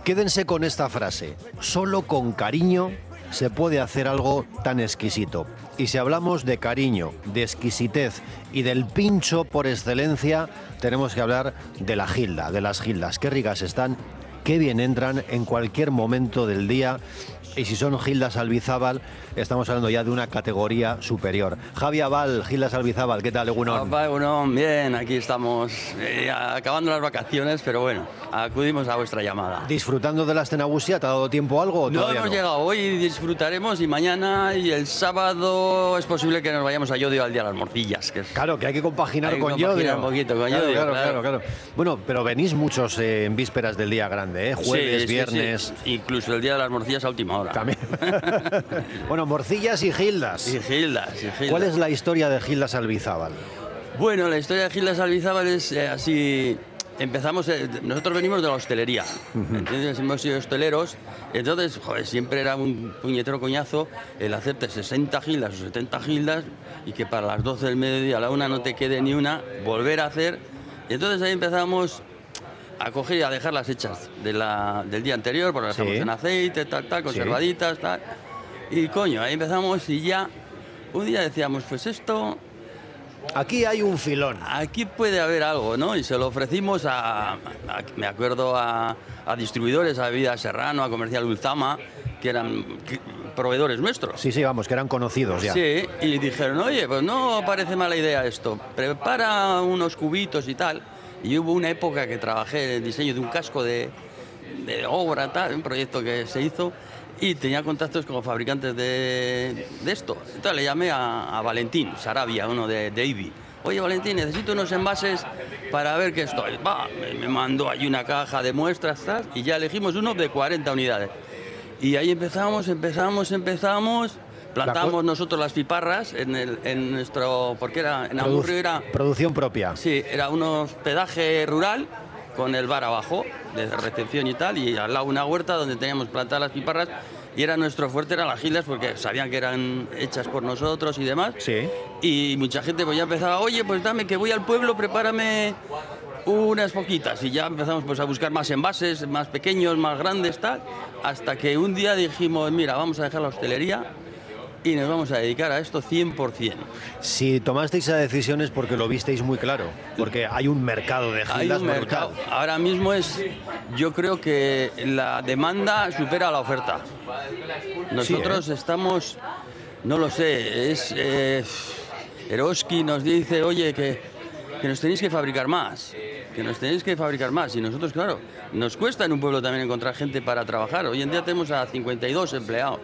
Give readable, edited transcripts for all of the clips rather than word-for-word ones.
Quédense con esta frase. Solo con cariño se puede hacer algo tan exquisito. Y si hablamos de cariño, de exquisitez y del pincho por excelencia, tenemos que hablar de la gilda, de las gildas. Qué ricas están, qué bien entran en cualquier momento del día. Y si son gildas Albizábal, estamos hablando ya de una categoría superior. Javi Abal, gildas Albizábal, ¿qué tal, Egunon? Egunon, bien, aquí estamos acabando las vacaciones, pero bueno, acudimos a vuestra llamada. ¿Disfrutando de la Astenagusia? ¿Te ha dado tiempo algo o no todavía hemos no? llegado, hoy disfrutaremos y mañana y el sábado es posible que nos vayamos a Llodio al Día de las Morcillas. Que es... Claro, que hay que compaginar hay que con compaginar Llodio. un poquito con Claro, Llodio, claro. Bueno, pero venís muchos en vísperas del día grande, ¿eh? Jueves, Sí, viernes... sí. Incluso el Día de las Morcillas a última hora. También. Bueno, morcillas y gildas. Y gildas. ¿Cuál es la historia de gildas Albizábal? Bueno, la historia de Gildas Albizábal es así. Empezamos, nosotros venimos de la hostelería, ¿entiendes? Hemos sido hosteleros, entonces, joder, siempre era un puñetero coñazo el hacerte 60 gildas o 70 gildas y que para las 12 del mediodía a la 1 no te quede ni una, volver a hacer. Y entonces ahí empezamos a coger y a dejarlas hechas del día anterior, porque las dejamos en aceite, tal, conservaditas, tal. Y coño, ahí empezamos y ya un día decíamos, pues esto... Aquí hay un filón. Aquí puede haber algo, ¿no? Y se lo ofrecimos me acuerdo, a distribuidores, a Bebida Serrano, a Comercial Ulzama, que eran proveedores nuestros. Sí, vamos, que eran conocidos ya. Sí, y dijeron, oye, pues no parece mala idea esto, prepara unos cubitos y tal. Y hubo una época que trabajé en el diseño de un casco de obra, tal, un proyecto que se hizo, y tenía contactos con fabricantes de esto. Entonces le llamé a Valentín Sarabia, uno de Ibi. Oye, Valentín, necesito unos envases para ver qué estoy. Me mandó ahí una caja de muestras, tal, y ya elegimos uno de 40 unidades. Y ahí empezamos, plantamos nosotros las piparras en nuestro, porque era en Amurrio, era producción propia. Sí, era un hospedaje rural con el bar abajo de recepción y tal, y al lado una huerta donde teníamos plantadas las piparras, y era nuestro fuerte, eran las gildas, porque sabían que eran hechas por nosotros y demás. Sí. Y mucha gente pues ya empezaba, oye, pues dame que voy al pueblo, prepárame unas poquitas, y ya empezamos pues a buscar más envases, más pequeños, más grandes, tal, hasta que un día dijimos, mira, vamos a dejar la hostelería y nos vamos a dedicar a esto 100%. Si tomasteis esa decisión es porque lo visteis muy claro, porque hay un mercado de gildas. Hay un mercado. Ahora mismo yo creo que la demanda supera la oferta. Nosotros estamos, no lo sé, Eroski nos dice, oye, que nos tenéis que fabricar más, y nosotros, claro, nos cuesta en un pueblo también encontrar gente para trabajar. Hoy en día tenemos a 52 empleados.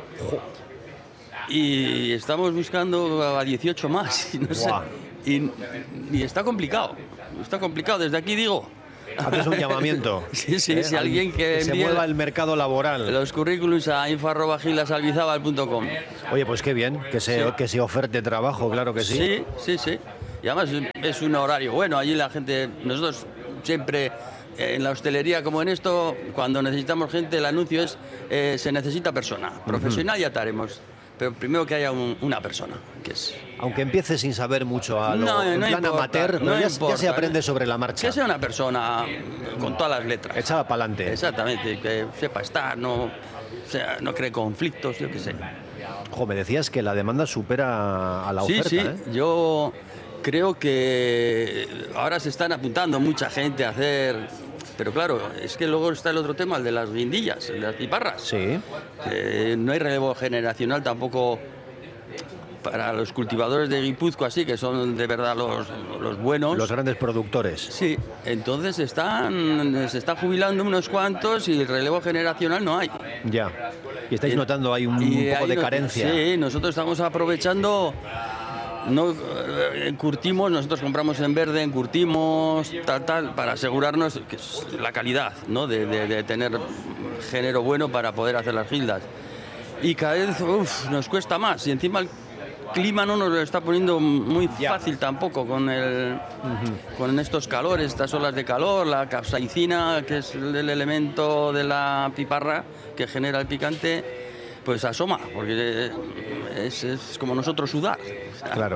Y estamos buscando a 18 más, y no sé, y está complicado, desde aquí digo. Haces un llamamiento. Sí, si alguien que se mueva el mercado laboral. Los currículums a info@gildasalbizábal.com. Oye, pues qué bien, que se oferte trabajo, claro que sí. Sí. Y además es un horario bueno, allí la gente, nosotros siempre... En la hostelería, como en esto, cuando necesitamos gente, el anuncio es se necesita persona. Profesional ya te haremos, pero primero que haya una persona. Aunque empiece sin saber mucho a lo en plan importa, amateur, ya se aprende sobre la marcha. Que sea una persona con todas las letras. Echada para adelante. Exactamente, que sepa estar, no cree conflictos, yo qué sé. Me decías que la demanda supera a la oferta. Sí, yo creo que ahora se están apuntando mucha gente a hacer... Pero claro, es que luego está el otro tema, el de las guindillas, el de las piparras. Sí. No hay relevo generacional tampoco para los cultivadores de Guipúzcoa, así que son de verdad los buenos. Los grandes productores. Sí, entonces se están jubilando unos cuantos y el relevo generacional no hay. Ya. Y estáis notando hay un poco de carencia. Sí, nosotros estamos aprovechando... encurtimos, nosotros compramos en verde, encurtimos, tal, para asegurarnos que es la calidad, ¿no? de tener género bueno para poder hacer las gildas. Y cada vez nos cuesta más, y encima el clima no nos lo está poniendo muy fácil tampoco con estos calores, estas olas de calor, la capsaicina, que es el elemento de la piparra que genera el picante, pues asoma, porque es como nosotros sudar. Claro.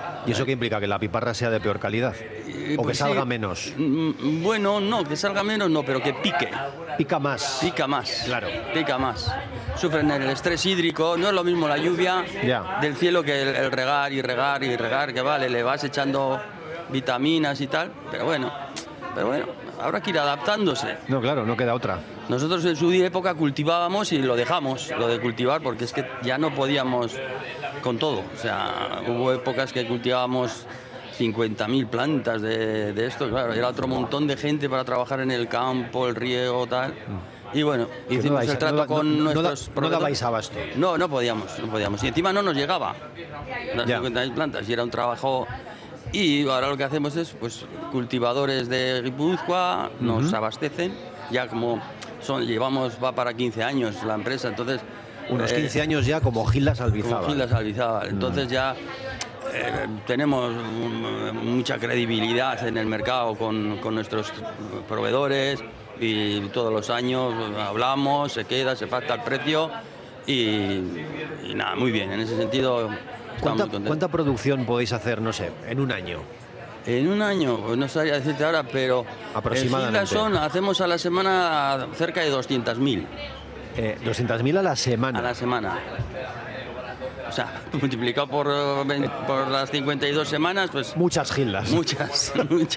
¿Y eso qué implica? ¿Que la piparra sea de peor calidad? ¿O que Pues salga sí. menos? Bueno, no, que salga menos no, pero que pique. Pica más. Pica más. Claro. Pica más. Sufren el estrés hídrico, no es lo mismo la lluvia Ya. del cielo que el regar y regar y regar, que vale, le vas echando vitaminas y tal, pero bueno, habrá que ir adaptándose. No, claro, no queda otra. Nosotros en su época cultivábamos y lo dejamos, lo de cultivar, porque es que ya no podíamos con todo. O sea, hubo épocas que cultivábamos 50.000 plantas de esto, claro, era otro montón de gente para trabajar en el campo, el riego, tal. Y bueno, Que no hicimos dais- el trato no da- con no- no da- nuestros no proveedores. dabais abasto. No podíamos. Y encima no nos llegaba las Ya. 50.000 plantas y era un trabajo. Y ahora lo que hacemos es, pues, cultivadores de Guipúzcoa nos abastecen, ya como va para 15 años la empresa, entonces... Unos 15 años ya como Gildas Albizábal. Como Gildas Albizábal. Entonces ya tenemos mucha credibilidad en el mercado con nuestros proveedores y todos los años hablamos, se queda, se pacta el precio y nada, muy bien, en ese sentido estamos muy contentos. ¿Cuánta producción podéis hacer, no sé, en un año? En un año, pues no sabría decirte ahora, pero Aproximadamente. en Gildas hacemos a la semana cerca de 200.000. 200.000 a la semana. A la semana. O sea, multiplicado por las 52 semanas, pues Muchas Gildas. muchas.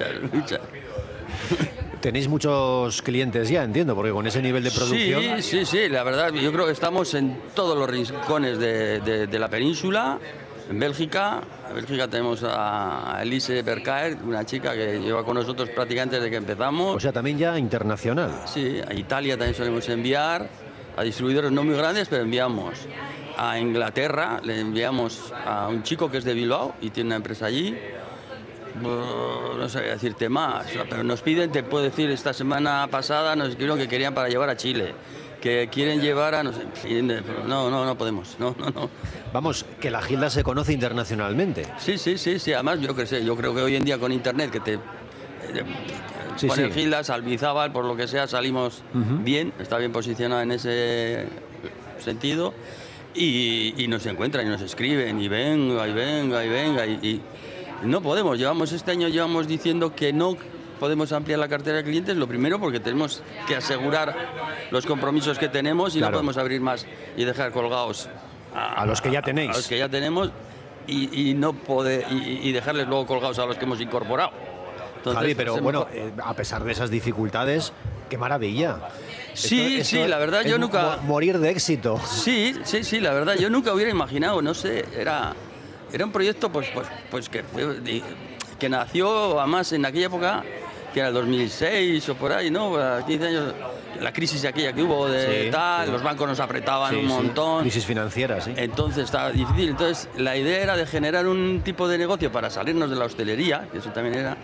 Tenéis muchos clientes ya, entiendo, porque con ese nivel de producción... Sí, la verdad, yo creo que estamos en todos los rincones de la península. En Bélgica tenemos a Elise Berkaer, una chica que lleva con nosotros prácticamente desde que empezamos. O sea, también ya internacional. Sí, a Italia también solemos enviar, a distribuidores no muy grandes, pero enviamos. A Inglaterra le enviamos a un chico que es de Bilbao y tiene una empresa allí. No sabría decirte más, pero nos piden, te puedo decir, esta semana pasada nos escribieron que querían para llevar a Chile, que quieren llevar a... No no podemos, no. Vamos, que la Gilda se conoce internacionalmente. Sí, además yo creo que hoy en día con internet que te... Sí, con el sí. Gildas, Albizábal, por lo que sea, salimos bien, está bien posicionado en ese sentido y nos encuentran y nos escriben y venga y no podemos, este año llevamos diciendo que no podemos ampliar la cartera de clientes, lo primero porque tenemos que asegurar los compromisos que tenemos y Claro. no podemos abrir más y dejar colgados A los que ya tenéis. a los que ya tenemos y no poder y dejarles luego colgados a los que hemos incorporado. Entonces, Javi, pero pues, bueno, a pesar de esas dificultades, qué maravilla. Sí, la verdad, es yo nunca... Morir de éxito. Sí, la verdad, yo nunca hubiera imaginado, no sé, era un proyecto pues que nació además en aquella época, que era el 2006 o por ahí, ¿no? A 15 años, la crisis aquella que hubo de Sí, tal, sí. los bancos nos apretaban Sí, un sí. montón. Crisis financiera, sí. Entonces estaba difícil. Entonces la idea era de generar un tipo de negocio para salirnos de la hostelería, que eso también era,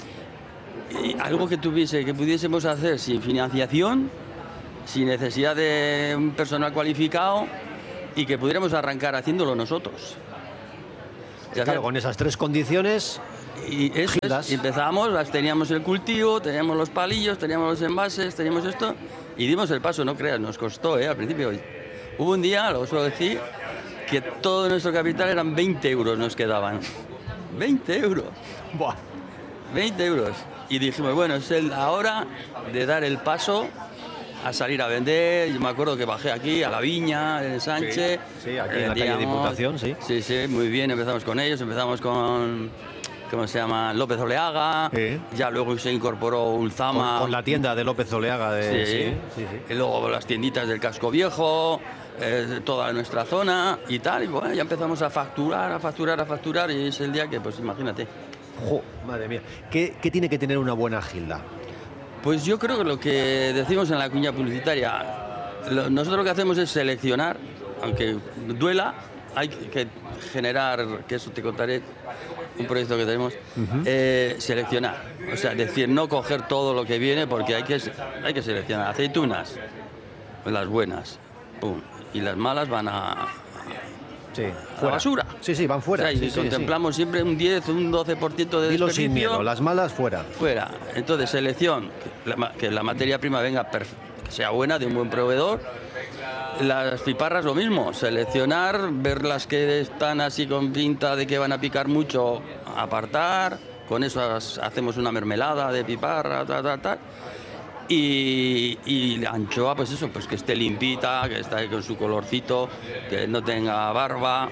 y algo que pudiésemos hacer sin financiación, sin necesidad de un personal cualificado y que pudiéramos arrancar haciéndolo nosotros. Claro, con esas tres condiciones, Y eso Gildas. y empezamos, teníamos el cultivo, teníamos los palillos, teníamos los envases, teníamos esto y dimos el paso, no creas, nos costó, al principio. Hubo un día, lo suelo decir, que todo nuestro capital eran 20 euros nos quedaban. 20 euros. ¡buah! 20 euros. Y dijimos, bueno, es la hora de dar el paso a salir a vender. Yo me acuerdo que bajé aquí a La Viña, en Sánchez. Sí, aquí en la calle Diputación, sí. Sí, muy bien. Empezamos con ellos, empezamos con, ¿cómo se llama? López Oleaga. Sí. Ya luego se incorporó Ulzama. Con la tienda de López Oleaga. Sí. Y luego las tienditas del Casco Viejo, toda nuestra zona y tal. Y bueno, ya empezamos a facturar y es el día que, pues imagínate. ¡Jo! Madre mía. ¿Qué tiene que tener una buena Gilda? Pues yo creo que lo que decimos en la cuña publicitaria, nosotros lo que hacemos es seleccionar, aunque duela, hay que generar, que eso te contaré, un proyecto que tenemos, seleccionar. O sea, decir, no coger todo lo que viene porque hay que seleccionar. Aceitunas, las buenas, pum, y las malas van a la basura. Sí, van fuera. O sea, y contemplamos siempre un 10, un 12% de Dilo sin desperdicio. miedo, las malas fuera. Fuera. Entonces, selección, que la materia prima venga que sea buena, de un buen proveedor. Las piparras lo mismo, seleccionar, ver las que están así con pinta de que van a picar mucho, apartar, con eso hacemos una mermelada de piparra, tal. Y la anchoa, pues eso, pues que esté limpita, que esté con su colorcito, que no tenga barba.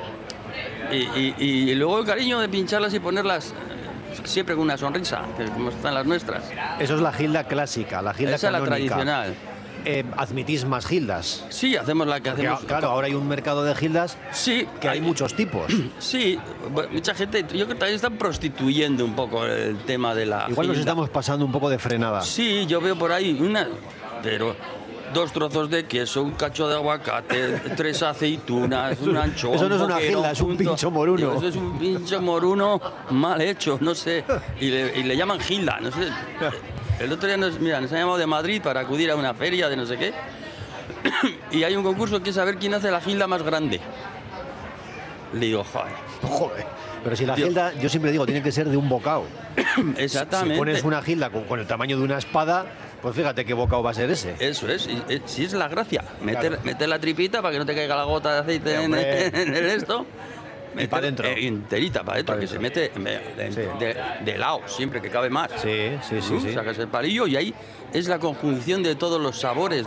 Y luego el cariño de pincharlas y ponerlas siempre con una sonrisa, que como están las nuestras. Eso es la gilda clásica, la gilda Esa canónica. es la tradicional. ¿Admitís más gildas? Sí, hacemos la que Porque, hacemos. claro, ahora hay un mercado de gildas Sí, que hay muchos tipos. Sí, mucha gente, yo creo que también están prostituyendo un poco el tema de la Igual nos gilda. estamos pasando un poco de frenada. Sí, yo veo por ahí pero 2 trozos de queso, un cacho de aguacate, 3 aceitunas, una anchoa. Eso no es una boquerón, gilda, es un punto. pincho moruno. Eso es un pincho moruno mal hecho, no sé. Y le llaman gilda, no sé. El otro día nos han llamado de Madrid para acudir a una feria de no sé qué. Y hay un concurso que es saber quién hace la gilda más grande. Le digo, Joder. Pero si la Dios. gilda, yo siempre digo, tiene que ser de un bocado. exactamente. Si pones una gilda con el tamaño de una espada, pues fíjate qué bocado va a ser ese. Eso es, si es la gracia. Claro. Meter la tripita para que no te caiga la gota de aceite en el esto. Y para adentro. Enterita para adentro, que se mete de lado, siempre que cabe más. Sí. Sacas el palillo y ahí es la conjunción de todos los sabores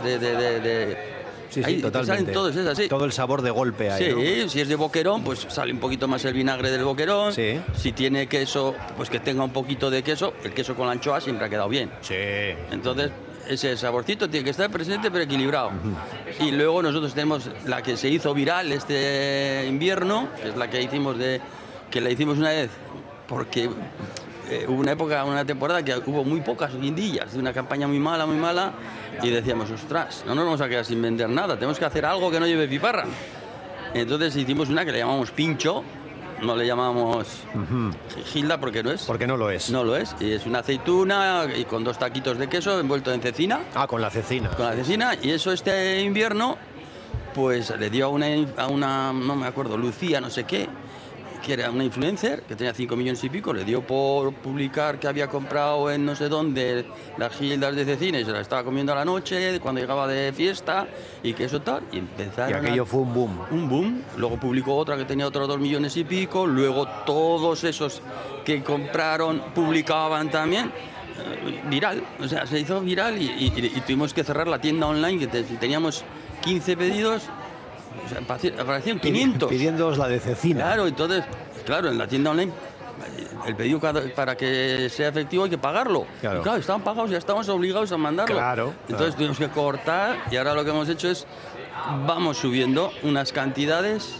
Sí, ahí te totalmente. salen todos, es así. Todo el sabor de golpe ahí, Sí, ¿no? si es de boquerón, pues sale un poquito más el vinagre del boquerón. Sí. Si tiene queso, pues que tenga un poquito de queso. El queso con la anchoa siempre ha quedado bien. Sí. Entonces, ese saborcito tiene que estar presente pero equilibrado. Y luego nosotros tenemos la que se hizo viral este invierno, que es la que que la hicimos una vez, porque hubo una temporada que hubo muy pocas guindillas, de una campaña muy mala, y decíamos, ostras, no nos vamos a quedar sin vender nada, tenemos que hacer algo que no lleve piparra. Entonces hicimos una que le llamamos pincho, no le llamamos gilda porque no es. Porque no lo es. No lo es, y es una aceituna y con 2 taquitos de queso envuelto en cecina. Ah, con la cecina. Con la cecina, y eso este invierno, pues le dio a una, no me acuerdo, Lucía, no sé qué, que era una influencer, que tenía 5 millones y pico, le dio por publicar que había comprado en no sé dónde las gildas de cecina y se las estaba comiendo a la noche, cuando llegaba de fiesta, y que eso tal, y empezaron Y aquello fue un boom. un boom. Luego publicó otra que tenía otros 2 millones y pico. Luego todos esos que compraron publicaban también. Viral. O sea, se hizo viral y tuvimos que cerrar la tienda online, que teníamos 15 pedidos. O sea, aparecían 500. Pidiéndoos la de cecina. Claro, entonces, claro, en la tienda online el pedido para que sea efectivo hay que pagarlo. Claro. Y claro, estaban pagados, ya estábamos obligados a mandarlo. Claro, Entonces tuvimos que cortar y ahora lo que hemos hecho es vamos subiendo unas cantidades.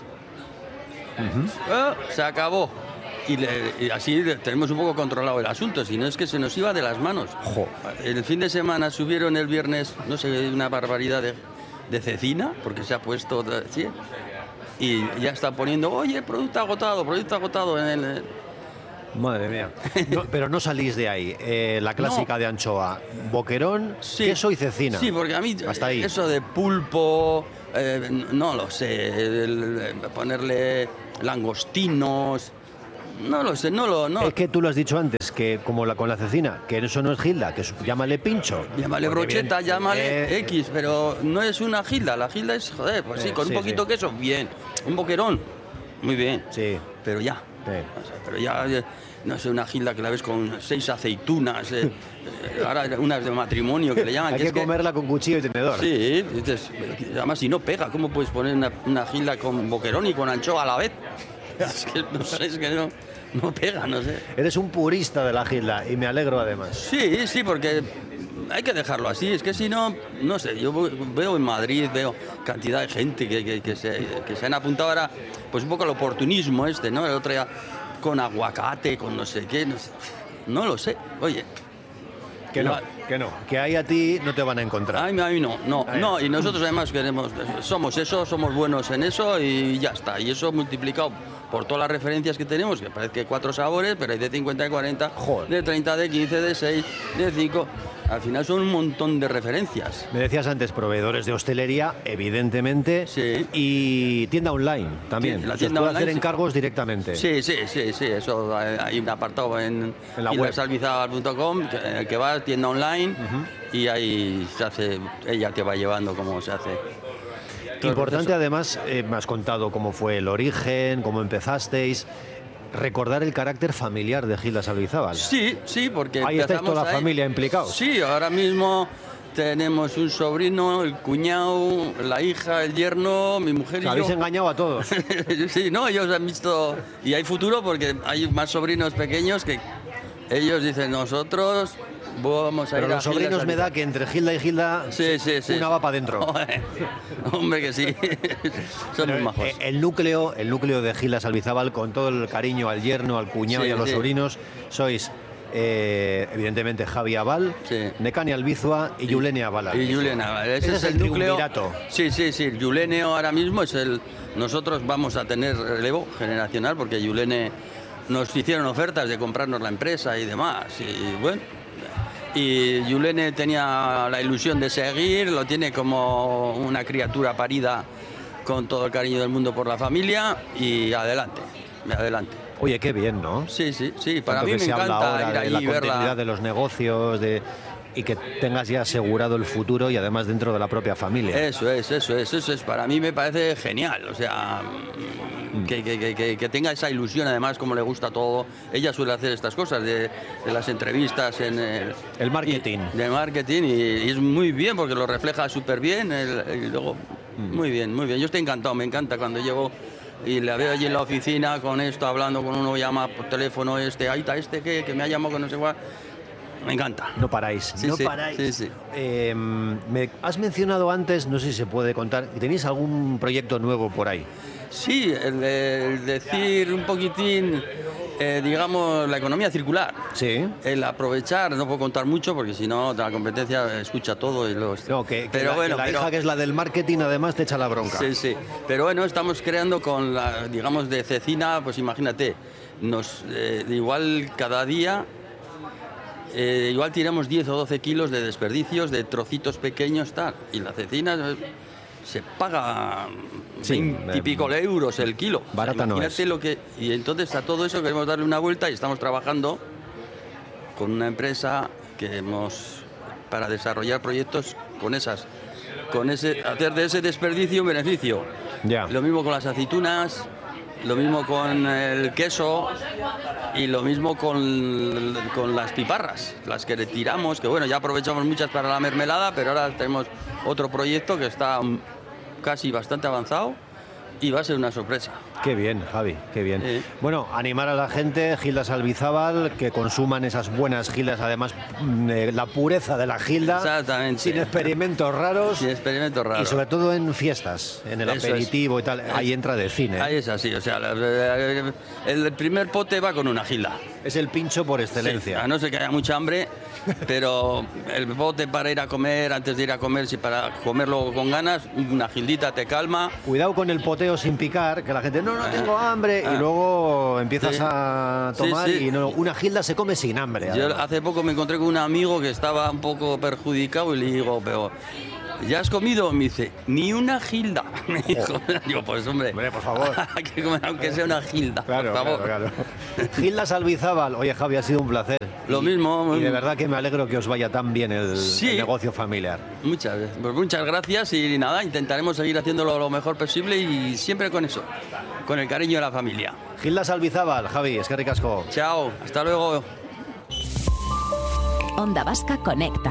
Se acabó. Y así tenemos un poco controlado el asunto, si no es que se nos iba de las manos. Jo. El fin de semana subieron el viernes, no sé, una barbaridad de cecina, porque se ha puesto... ¿sí? Y ya está poniendo, oye, producto agotado en el... Madre mía. No, pero no salís de ahí. La clásica de anchoa. Boquerón, Sí. queso y cecina. Sí, porque a mí Hasta ahí. eso de pulpo, no lo sé, ponerle langostinos, no lo sé, no. Es que tú lo has dicho antes, que como con la cecina, que eso no es gilda, que llámale pincho. Llámale Porque brocheta, bien, llámale X, pero no es una gilda. La gilda es, joder, pues sí, con sí, un poquito sí. de queso, bien. Un boquerón, muy bien. Sí. Pero ya. Sí. O sea, pero ya, no sé, una gilda que la ves con 6 aceitunas, ahora unas de matrimonio que le llaman. Hay que es comerla con cuchillo y tenedor. Sí, dices, además si no pega, ¿cómo puedes poner una gilda con boquerón y con anchoa a la vez? Es que no sé, es que no pega, no sé. Eres un purista de la gilda y me alegro además. Sí, porque hay que dejarlo así, es que si no, no sé, yo veo en Madrid, veo cantidad de gente que se han apuntado ahora, pues un poco al oportunismo ¿no? El otro día con aguacate, con no sé qué, no lo sé, oye. Que no, que ahí a ti no te van a encontrar. A mí no, y nosotros además somos eso, somos buenos en eso y ya está, y eso multiplicado por todas las referencias que tenemos, que parece que 4 sabores, pero hay de 50, de 40, Joder. de 30, de 15, de 6, de 5, al final son un montón de referencias. Me decías antes, proveedores de hostelería, evidentemente, Sí. y tienda online también. Sí, la Se os tienda puede online, hacer sí. encargos directamente. Sí, eso hay un apartado en la web. gilasalvizábal.com, que va, tienda online, online y ahí se hace, ella te va llevando cómo se hace. Importante además, me has contado cómo fue el origen, cómo empezasteis, recordar el carácter familiar de Gilda Salvizábal. Sí, porque ahí estáis toda la familia implicados. Sí, ahora mismo tenemos un sobrino, el cuñado, la hija, el yerno, mi mujer y yo. Habéis engañado a todos. Sí, no, ellos han visto, y hay futuro porque hay más sobrinos pequeños que ellos dicen, nosotros vamos a ir a Gilda. Pero los sobrinos me da que entre Gilda y Gilda sí. una va para adentro. Hombre que sí, son muy majos. El núcleo de Gilda Salvizábal, con todo el cariño al yerno, al cuñado y a los sobrinos, sois evidentemente Javi Aval, Nekani Albizua y Yulene Aval. Y Yulene Aval, ese es el núcleo. Sí, Yulene ahora mismo es nosotros vamos a tener relevo generacional porque Yulene nos hicieron ofertas de comprarnos la empresa y demás, y bueno. Y Yulene tenía la ilusión de seguir, lo tiene como una criatura parida con todo el cariño del mundo por la familia y adelante. Oye, qué bien, ¿no? Sí, para mí me encanta ir allí y verla. La continuidad de los negocios y que tengas ya asegurado el futuro y además dentro de la propia familia. Eso es. Para mí me parece genial, o sea, que tenga esa ilusión, además, como le gusta todo. Ella suele hacer estas cosas de las entrevistas en el marketing. De marketing y es muy bien porque lo refleja súper bien. Y luego, muy bien. Yo estoy encantado, me encanta cuando llego y la veo allí en la oficina con esto, hablando con uno, llama por teléfono, ahí está que me ha llamado con no sé cuál. Me encanta. No paráis, paráis. Sí. Me has mencionado antes, no sé si se puede contar, ¿tenéis algún proyecto nuevo por ahí? Sí, el decir un poquitín, digamos, la economía circular. Sí. El aprovechar, no puedo contar mucho porque si no la competencia escucha todo y luego... No, la hija que es la del marketing además te echa la bronca. Sí. Pero bueno, estamos creando con la, digamos, de cecina, pues imagínate, igual cada día... igual tiramos 10 o 12 kilos de desperdicios, de trocitos pequeños, tal. Y la cecina se paga 20 y pico de euros el kilo. Barata no es. Y entonces a todo eso queremos darle una vuelta y estamos trabajando con una empresa para desarrollar proyectos hacer de ese desperdicio un beneficio. Ya. Lo mismo con las aceitunas, lo mismo con el queso y lo mismo con las piparras, las que retiramos, que bueno, ya aprovechamos muchas para la mermelada, pero ahora tenemos otro proyecto que está casi bastante avanzado y va a ser una sorpresa. Qué bien, Javi, qué bien. Bueno, animar a la gente, Gilda Salvizábal, que consuman esas buenas gildas, además la pureza de la gilda. Exactamente. Sin experimentos raros. Y sobre todo en fiestas, en el aperitivo y tal, ahí entra de cine. Ahí es así, o sea, el primer pote va con una gilda. Es el pincho por excelencia. Sí, a no ser que haya mucha hambre, pero el bote para ir a comer, antes de ir a comer, si para comerlo con ganas, una gildita te calma. Cuidado con el poteo sin picar, que la gente, no tengo hambre, y luego empiezas a tomar y una gilda se come sin hambre. Yo hace poco me encontré con un amigo que estaba un poco perjudicado y le digo, pero... ¿ya has comido? Me dice, ni una gilda. Me dijo, digo, pues hombre, por favor. Hay que comer aunque sea una gilda, claro, por favor. Claro. Gilda Salvizábal, oye Javi, ha sido un placer. Lo mismo. Y de verdad que me alegro que os vaya tan bien el negocio familiar. Muchas gracias y nada, intentaremos seguir haciéndolo lo mejor posible y siempre con eso, con el cariño de la familia. Gilda Salvizábal, Javi, eskerrik asko. Chao, hasta luego. Onda Vasca Conecta.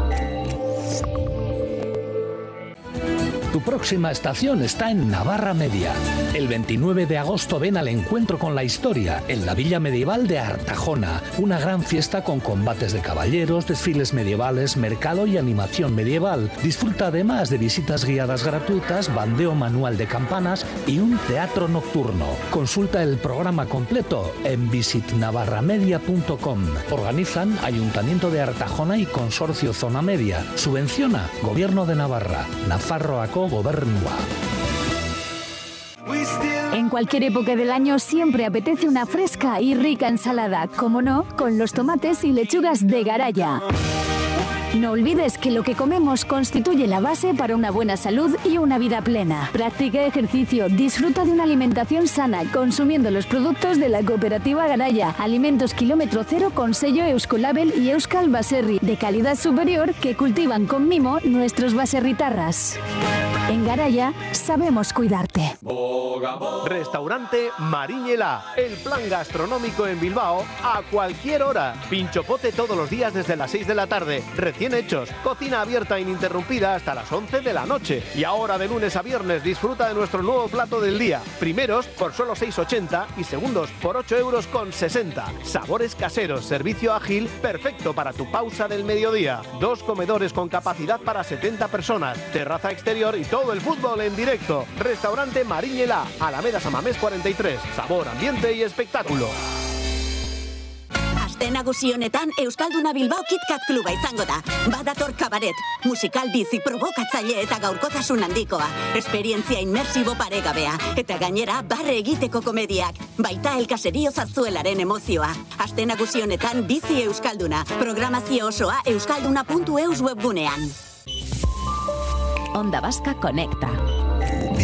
Tu próxima estación está en Navarra Media. El 29 de agosto ven al encuentro con la historia en la Villa Medieval de Artajona. Una gran fiesta con combates de caballeros, desfiles medievales, mercado y animación medieval. Disfruta además de visitas guiadas gratuitas, bandeo manual de campanas y un teatro nocturno. Consulta el programa completo en visitnavarramedia.com. Organizan Ayuntamiento de Artajona y Consorcio Zona Media. Subvenciona Gobierno de Navarra. Nafarroako Gobernua. En cualquier época del año siempre apetece una fresca y rica ensalada, como no, con los tomates y lechugas de Garaya. No olvides que lo que comemos constituye la base para una buena salud y una vida plena. Practica ejercicio, disfruta de una alimentación sana, consumiendo los productos de la cooperativa Garaya. Alimentos kilómetro cero con sello Euskolabel y Euskal Baserri, de calidad superior, que cultivan con mimo nuestros baserritarras. En Garaya sabemos cuidarte. Restaurante Mariñela, el plan gastronómico en Bilbao a cualquier hora. Pinchopote todos los días desde las 6 de la tarde, recién hechos, cocina abierta ininterrumpida hasta las 11 de la noche. Y ahora de lunes a viernes disfruta de nuestro nuevo plato del día. Primeros por solo 6,80 y segundos por 8,60 €. Sabores caseros, servicio ágil, perfecto para tu pausa del mediodía. 2 comedores con capacidad para 70 personas, terraza exterior y todo el fútbol en directo. Restaurante Mariñela, Alameda Samamés 43. Sabor, ambiente y espectáculo. Aste nagusi honetan Euskalduna Bilbao KitKat kluba izango da. Badator kabaret, musikal bizi provokatzaile eta gaurkotasun handikoa. Esperientzia inmersibo paregabea. Eta gainera barre egiteko komediak. Baita elkaserio zarzuelaren emozioa. Aste nagusi honetan bizi Euskalduna. Programazio osoa euskalduna.eus webgunean. Onda Vasca Conecta.